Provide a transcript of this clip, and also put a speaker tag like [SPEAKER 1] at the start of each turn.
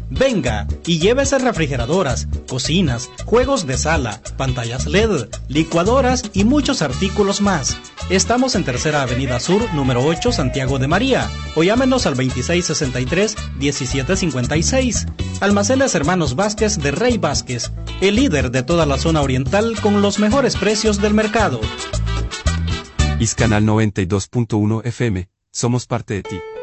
[SPEAKER 1] Venga y llévese refrigeradoras, cocinas, juegos de sala, pantallas LED, licuadoras y muchos artículos más. Estamos en Tercera Avenida Sur, número 8, Santiago de María, o llámenos al 2663-1756. Almacenes Hermanos Vázquez de Rey Vázquez, el líder de toda la zona oriental con los mejores precios del mercado.
[SPEAKER 2] Canal 92.1 FM, somos parte de ti.